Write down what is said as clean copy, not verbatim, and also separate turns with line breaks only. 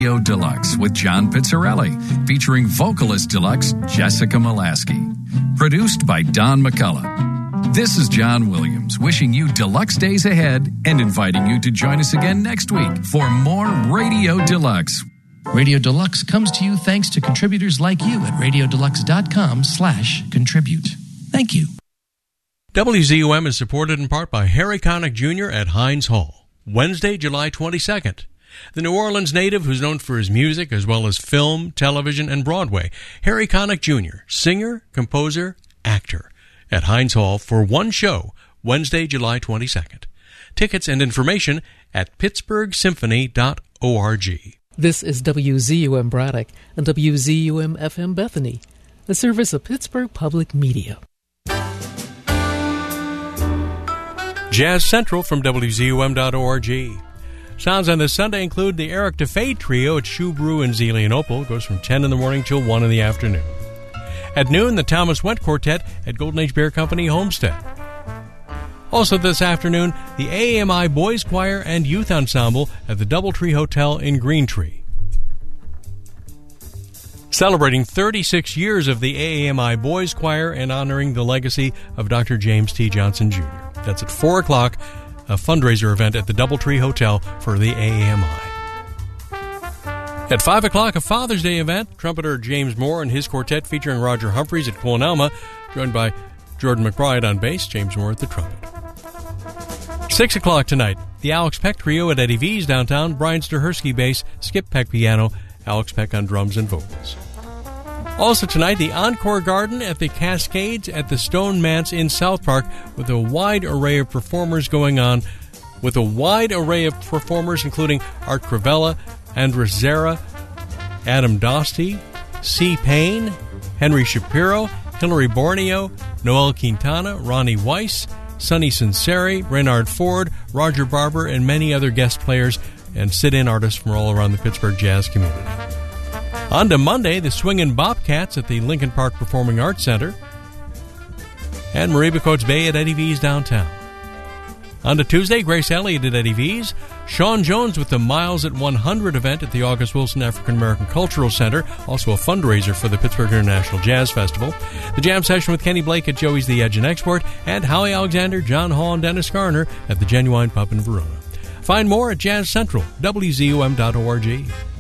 Radio Deluxe with John Pizzarelli, featuring vocalist deluxe Jessica Molaski. Produced by Don McCullough. This is John Williams, wishing you deluxe days ahead and inviting you to join us again next week for more Radio Deluxe.
Radio Deluxe comes to you thanks to contributors like you at radiodeluxe.com/contribute. Thank you.
WZUM is supported in part by Harry Connick Jr. at Heinz Hall, Wednesday, July 22nd. The New Orleans native who's known for his music as well as film, television, and Broadway, Harry Connick Jr., singer, composer, actor, at Heinz Hall for one show, Wednesday, July 22nd. Tickets and information at pittsburghsymphony.org.
This is WZUM Braddock and WZUM FM Bethany, a service of Pittsburgh Public Media.
Jazz Central from WZUM.org. Sounds on this Sunday include the Eric DeFay Trio at Shoe Brew in Zelienople. Goes from 10 in the morning till 1 in the afternoon. At noon, the Thomas Went Quartet at Golden Age Bear Company, Homestead. Also this afternoon, the AAMI Boys Choir and Youth Ensemble at the Doubletree Hotel in Greentree. Celebrating 36 years of the AAMI Boys Choir and honoring the legacy of Dr. James T. Johnson, Jr. That's at 4 o'clock, a fundraiser event at the Doubletree Hotel for the AAMI. At 5 o'clock, a Father's Day event, trumpeter James Moore and his quartet featuring Roger Humphreys at Quillenalma, joined by Jordan McBride on bass, James Moore at the trumpet. 6 o'clock tonight, the Alex Peck Trio at Eddie V's downtown, Brian Stahersky bass, Skip Peck piano, Alex Peck on drums and vocals. Also tonight, the Encore Garden at the Cascades at the Stone Manse in South Park with a wide array of performers going on, including Art Cravella, Andres Zera, Adam Dosty, C. Payne, Henry Shapiro, Hilary Borneo, Noel Quintana, Ronnie Weiss, Sonny Sinceri, Reynard Ford, Roger Barber, and many other guest players and sit-in artists from all around the Pittsburgh jazz community. On to Monday, the Swingin' Bobcats at the Lincoln Park Performing Arts Center, and Marie Coates Bay at Eddie V's downtown. On to Tuesday, Grace Elliott at Eddie V's, Sean Jones with the Miles at 100 event at the August Wilson African American Cultural Center, also a fundraiser for the Pittsburgh International Jazz Festival, the jam session with Kenny Blake at Joey's The Edge and Export, and Howie Alexander, John Hall, and Dennis Garner at the Genuine Pub in Verona. Find more at Jazz Central, WZUM.org.